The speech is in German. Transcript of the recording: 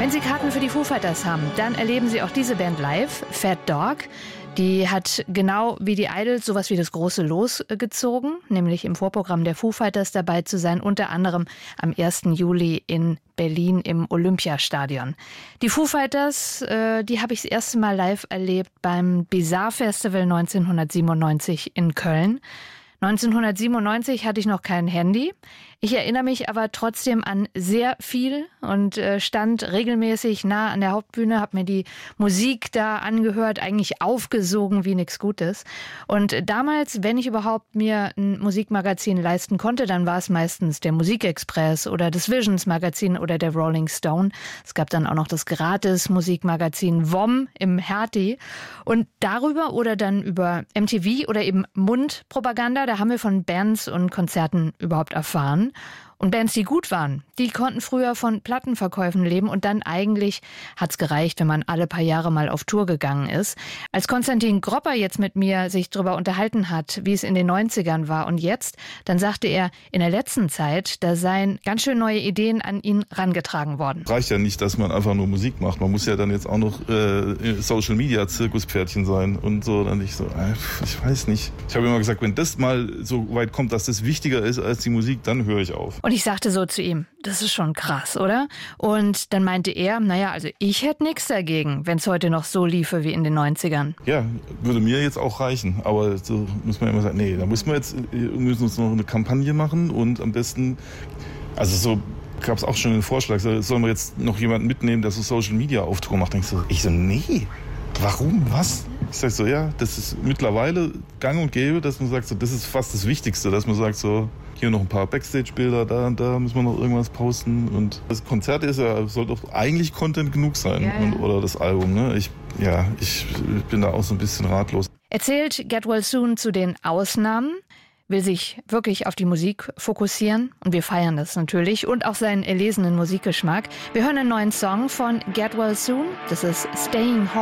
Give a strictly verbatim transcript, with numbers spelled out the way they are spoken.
Wenn Sie Karten für die Foo Fighters haben, dann erleben Sie auch diese Band live, Fat Dog. Die hat genau wie die Idols sowas wie das große Los gezogen, nämlich im Vorprogramm der Foo Fighters dabei zu sein, unter anderem am ersten Juli in Berlin im Olympiastadion. Die Foo Fighters, äh, die habe ich das erste Mal live erlebt beim Bizarre Festival neunzehnhundertsiebenundneunzig in Köln. neunzehnhundertsiebenundneunzig hatte ich noch kein Handy. Ich erinnere mich aber trotzdem an sehr viel und äh, stand regelmäßig nah an der Hauptbühne, habe mir die Musik da angehört, eigentlich aufgesogen wie nichts Gutes. Und damals, wenn ich überhaupt mir ein Musikmagazin leisten konnte, dann war es meistens der Musikexpress oder das Visions Magazin oder der Rolling Stone. Es gab dann auch noch das Gratis-Musikmagazin W O M im Hertie. Und darüber oder dann über M T V oder eben Mundpropaganda, da haben wir von Bands und Konzerten überhaupt erfahren. Und Bands, die gut waren, die konnten früher von Plattenverkäufen leben und dann eigentlich hat's gereicht, wenn man alle paar Jahre mal auf Tour gegangen ist. Als Konstantin Gropper jetzt mit mir sich darüber unterhalten hat, wie es in den neunzigern war und jetzt, dann sagte er, in der letzten Zeit, da seien ganz schön neue Ideen an ihn rangetragen worden. Reicht ja nicht, dass man einfach nur Musik macht. Man muss ja dann jetzt auch noch äh, Social Media Zirkuspferdchen sein und so. Dann ich so, äh, ich weiß nicht. Ich habe immer gesagt, wenn das mal so weit kommt, dass das wichtiger ist als die Musik, dann höre ich auf. Und ich sagte so zu ihm, das ist schon krass, oder? Und dann meinte er, naja, also ich hätte nichts dagegen, wenn es heute noch so liefe wie in den neunzigern. Ja, würde mir jetzt auch reichen. Aber so muss man immer sagen, nee, da muss man jetzt, müssen uns noch eine Kampagne machen und am besten, also so gab es auch schon einen Vorschlag, sollen wir jetzt noch jemanden mitnehmen, der so Social Media auf Tour macht? Ich so, ich so, nee, warum, was? Ich sag so, ja, das ist mittlerweile gang und gäbe, dass man sagt, so, das ist fast das Wichtigste, dass man sagt so, hier noch ein paar Backstage-Bilder, da und da müssen wir noch irgendwas posten. Und das Konzert ist ja, soll doch eigentlich Content genug sein, ja, ja. Und, oder das Album. Ne? Ich, ja, ich bin da auch so ein bisschen ratlos. Erzählt Get Well Soon zu den Ausnahmen, will sich wirklich auf die Musik fokussieren und wir feiern das natürlich und auch seinen erlesenen Musikgeschmack. Wir hören einen neuen Song von Get Well Soon, das ist Staying Home.